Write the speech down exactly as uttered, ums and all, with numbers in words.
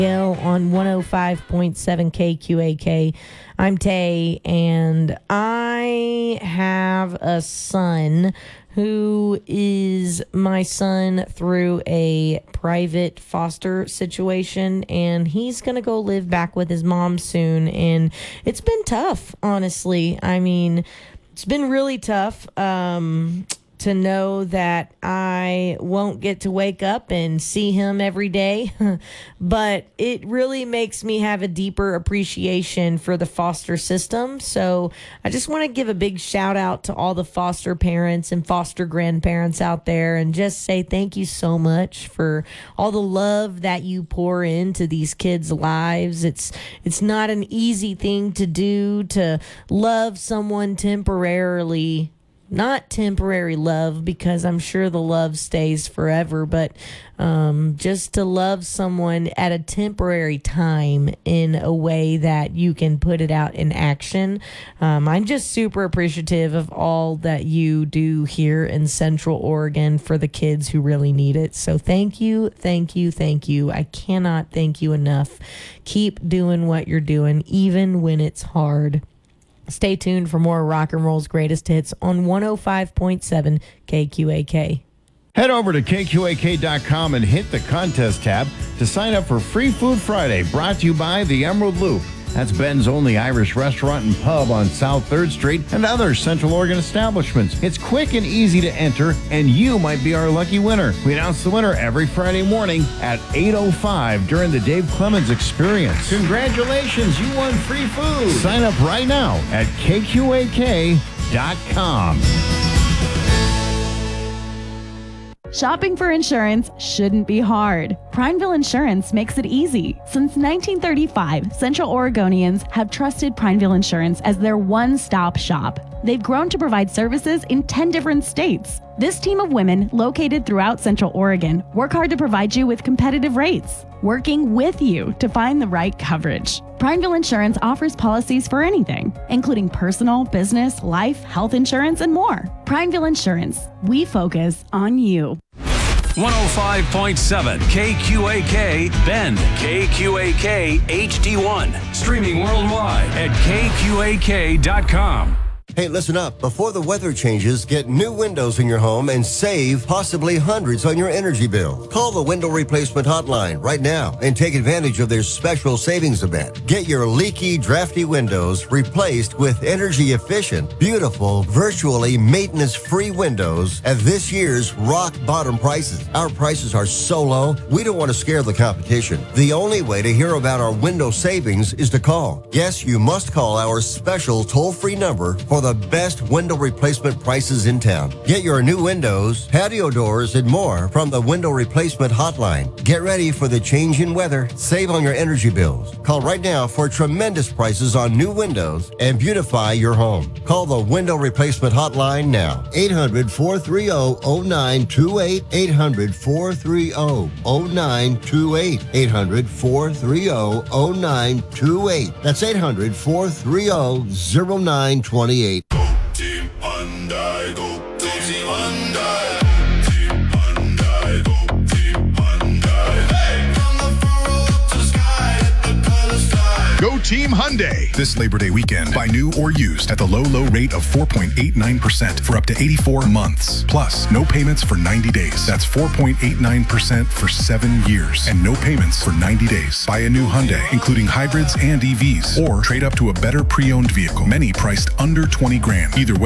On one oh five point seven K Q A K. I'm Tay, and I have a son who is my son through a private foster situation, and he's going to go live back with his mom soon, and it's been tough, honestly. I mean, it's been really tough. Um... to know that I won't get to wake up and see him every day. But it really makes me have a deeper appreciation for the foster system. So I just want to give a big shout out to all the foster parents and foster grandparents out there and just say thank you so much for all the love that you pour into these kids' lives. It's it's not an easy thing to do, to love someone temporarily. Not temporary love, because I'm sure the love stays forever, but um, just to love someone at a temporary time in a way that you can put it out in action. Um, I'm just super appreciative of all that you do here in Central Oregon for the kids who really need it. So thank you, thank you, thank you. I cannot thank you enough. Keep doing what you're doing, even when it's hard. Stay tuned for more rock and roll's greatest hits on one oh five point seven K Q A K. Head over to K Q A K dot com and hit the contest tab to sign up for Free Food Friday, brought to you by the Emerald Loop. That's Ben's only Irish restaurant and pub on South third Street and other Central Oregon establishments. It's quick and easy to enter, and you might be our lucky winner. We announce the winner every Friday morning at eight oh five during the Dave Clemens Experience. Congratulations, you won free food. Sign up right now at K Q A K dot com. Shopping for insurance shouldn't be hard. Prineville Insurance makes it easy. Since nineteen thirty-five, Central Oregonians have trusted Prineville Insurance as their one-stop shop. They've grown to provide services in ten different states. This team of women, located throughout Central Oregon, work hard to provide you with competitive rates, working with you to find the right coverage. Prineville Insurance offers policies for anything, including personal, business, life, health insurance, and more. Prineville Insurance, we focus on you. one oh five point seven K Q A K Bend, K Q A K H D one, streaming worldwide at K Q A K dot com. Hey, listen up. Before the weather changes, get new windows in your home and save possibly hundreds on your energy bill. Call the Window Replacement Hotline right now and take advantage of their special savings event. Get your leaky, drafty windows replaced with energy-efficient, beautiful, virtually maintenance-free windows at this year's rock-bottom prices. Our prices are so low, we don't want to scare the competition. The only way to hear about our window savings is to call. Yes, you must call our special toll-free number for the best window replacement prices in town. Get your new windows, patio doors, and more from the Window Replacement Hotline. Get ready for the change in weather. Save on your energy bills. Call right now for tremendous prices on new windows and beautify your home. Call the Window Replacement Hotline now. eight hundred, four three zero, zero nine two eight. eight hundred, four three zero, zero nine two eight. eight hundred, four three zero, zero nine two eight. That's eight hundred, four three zero, zero nine two eight. Go Team Hyundai, go, go Team Hyundai. Team Hyundai, go Team Hyundai. Hey, from the furrow to the sky, hit the color sky. Go Team Hyundai. This Labor Day weekend, buy new or used at the low, low rate of four point eight nine percent for up to eighty-four months. Plus, no payments for ninety days. That's four point eight nine percent for seven years. And no payments for ninety days. Buy a new Hyundai, including hybrids and E Vs. Or trade up to a better pre-owned vehicle. Many priced under twenty grand. Either way,